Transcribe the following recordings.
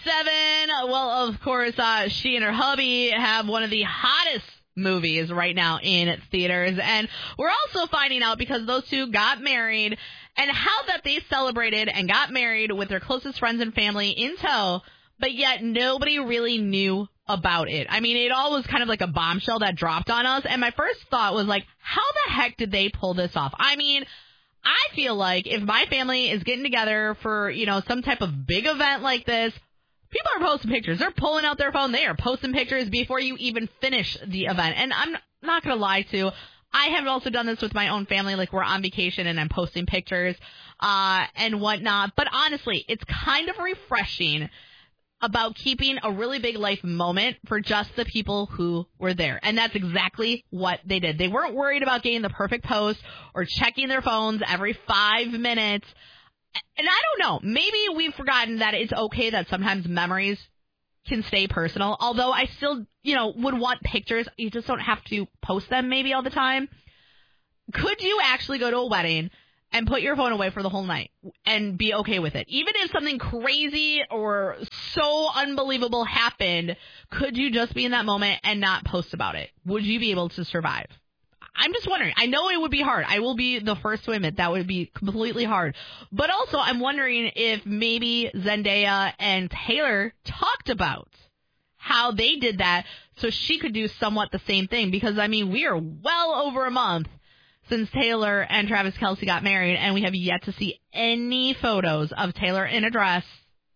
Well, of course, she and her hubby have one of the hottest movies right now in theaters. And we're also finding out because those two got married and how that they celebrated and got married with their closest friends and family in tow, but yet nobody really knew about it. I mean, it all was kind of like a bombshell that dropped on us. And my first thought was like, how the heck did they pull this off? I mean, I feel like if my family is getting together for, some type of big event like this, people are posting pictures. They're pulling out their phone. They are posting pictures before you even finish the event. And I'm not going to lie to, I have also done this with my own family. Like, we're on vacation and I'm posting pictures and whatnot. But honestly, it's kind of refreshing about keeping a really big life moment for just the people who were there. And that's exactly what they did. They weren't worried about getting the perfect post or checking their phones every 5 minutes. And I don't know, maybe we've forgotten that it's okay that sometimes memories can stay personal. Although I still, would want pictures. You just don't have to post them maybe all the time. Could you actually go to a wedding and put your phone away for the whole night and be okay with it? Even if something crazy or so unbelievable happened, could you just be in that moment and not post about it? Would you be able to survive? I'm just wondering. I know it would be hard. I will be the first to admit that would be completely hard. But also, I'm wondering if maybe Zendaya and Taylor talked about how they did that so she could do somewhat the same thing. Because, I mean, we are well over a month since Taylor and Travis Kelce got married, and we have yet to see any photos of Taylor in a dress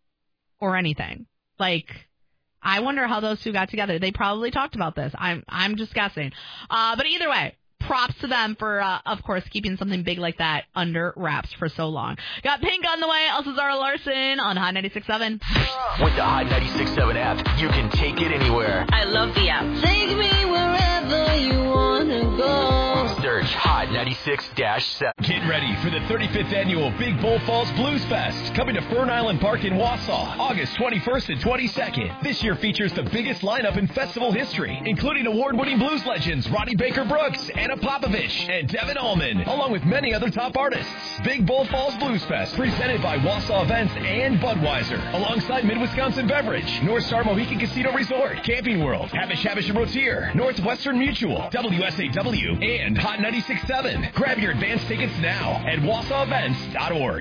or anything. Like, I wonder how those two got together. They probably talked about this. I'm just guessing. But either way, props to them for, of course, keeping something big like that under wraps for so long. Got Pink on the way. Also Zara Larson on Hot 96.7. With the Hot 96.7 app, you can take it anywhere. I love the app. Take me wherever you want to go. Search Hot 96-7. Get ready for the 35th annual Big Bull Falls Blues Fest, coming to Fern Island Park in Wausau, August 21st and 22nd. This year features the biggest lineup in festival history, including award-winning blues legends Ronnie Baker Brooks, Anna Popovich, and Devin Allman, along with many other top artists. Big Bull Falls Blues Fest, presented by Wausau Events and Budweiser, alongside Mid-Wisconsin Beverage, North Star Mohican Casino Resort, Camping World, Habish and Rotier, Northwestern Mutual, WSAW, and Hot 96.7. Grab your advance tickets now at WausauEvents.org.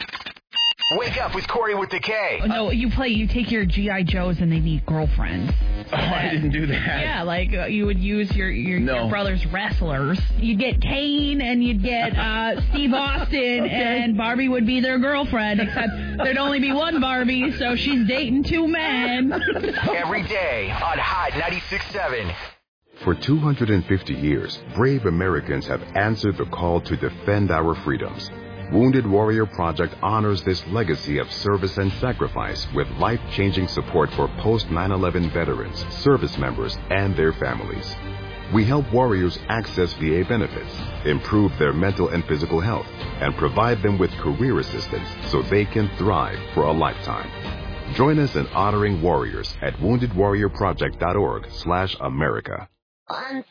Wake up with Corey with the K. Oh, no, you take your G.I. Joes and they need girlfriends. Oh, I didn't do that. Yeah, like you would use your brother's wrestlers. You'd get Kane and you'd get Steve Austin, and Barbie would be their girlfriend, except there'd only be one Barbie, so she's dating two men. Every day on Hot 96.7. For 250 years, brave Americans have answered the call to defend our freedoms. Wounded Warrior Project honors this legacy of service and sacrifice with life-changing support for post-9/11 veterans, service members, and their families. We help warriors access VA benefits, improve their mental and physical health, and provide them with career assistance so they can thrive for a lifetime. Join us in honoring warriors at woundedwarriorproject.org/America. 1,